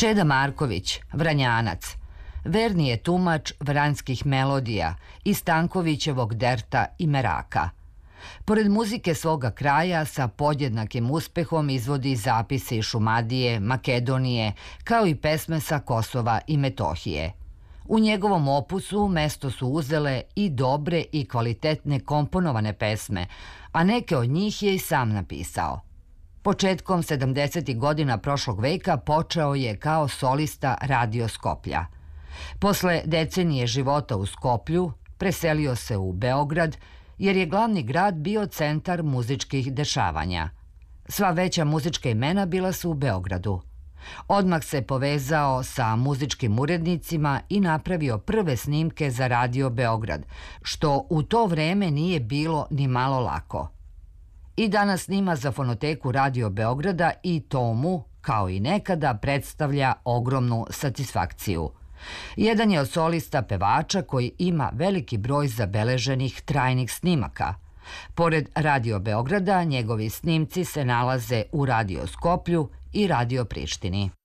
Čeda Marković, Vranjanac, verni je tumač vranjskih melodija i Stankovićevog derta i meraka. Pored muzike svoga kraja, sa podjednakim uspehom izvodi zapise iz Šumadije, Makedonije, kao i pesme sa Kosova i Metohije. U njegovom opusu mesto su uzele i dobre i kvalitetne komponovane pesme, a neke od njih je i sam napisao. Početkom 70. godina prošlog veka počeo je kao solista Radio Skoplja. Posle decenije života u Skoplju preselio se u Beograd, jer je glavni grad bio centar muzičkih dešavanja. Sva veća muzička imena bila su u Beogradu. Odmah se povezao sa muzičkim urednicima i napravio prve snimke za Radio Beograd, što u to vreme nije bilo ni malo lako. I danas snima za fonoteku Radio Beograda i to mu, kao i nekada, predstavlja ogromnu satisfakciju. Jedan je od solista pevača koji ima veliki broj zabeleženih trajnih snimaka. Pored Radio Beograda, njegovi snimci se nalaze u Radio Skoplju i Radio Prištini.